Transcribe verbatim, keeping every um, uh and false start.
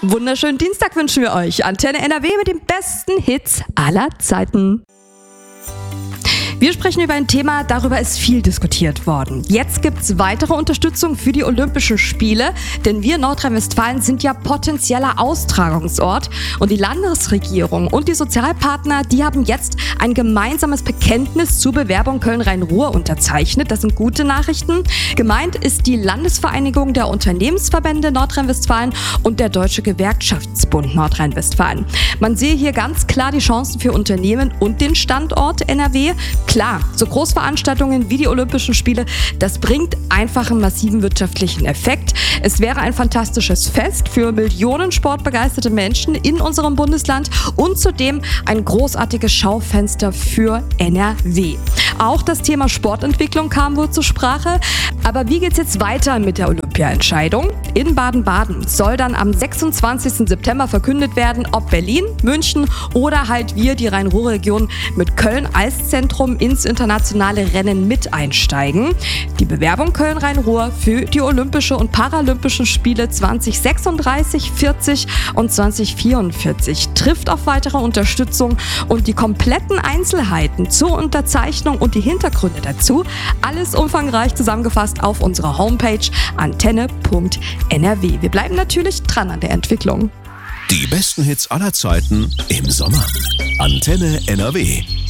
Wunderschönen Dienstag wünschen wir euch. Antenne N R W mit den besten Hits aller Zeiten. Wir sprechen über ein Thema, darüber ist viel diskutiert worden. Jetzt gibt es weitere Unterstützung für die Olympischen Spiele, denn wir Nordrhein-Westfalen sind ja potenzieller Austragungsort und die Landesregierung und die Sozialpartner, die haben jetzt ein gemeinsames Bekenntnis zur Bewerbung Köln-Rhein-Ruhr unterzeichnet. Das sind gute Nachrichten. Gemeint ist die Landesvereinigung der Unternehmensverbände Nordrhein-Westfalen und der Deutsche Gewerkschaftsbund Nordrhein-Westfalen. Man sehe hier ganz klar die Chancen für Unternehmen und den Standort N R W. Klar, so Großveranstaltungen wie die Olympischen Spiele, das bringt einfach einen massiven wirtschaftlichen Effekt. Es wäre ein fantastisches Fest für Millionen sportbegeisterte Menschen in unserem Bundesland und zudem ein großartiges Schaufenster für N R W. Auch das Thema Sportentwicklung kam wohl zur Sprache. Aber wie geht's jetzt weiter mit der Olympia-Entscheidung? In Baden-Baden soll dann am sechsundzwanzigsten September verkündet werden, ob Berlin, München oder halt wir, die Rhein-Ruhr-Region, mit Köln als Zentrum ins internationale Rennen mit einsteigen. Die Bewerbung Köln-Rhein-Ruhr für die Olympischen und Paralympischen Spiele zwanzig sechsunddreißig, vierzig und zwanzig vierundvierzig trifft auf weitere Unterstützung und die kompletten Einzelheiten zur Unterzeichnung und die Hintergründe dazu, alles umfangreich zusammengefasst auf unserer Homepage antenne punkt N R W. Wir bleiben natürlich dran an der Entwicklung. Die besten Hits aller Zeiten im Sommer. Antenne N R W.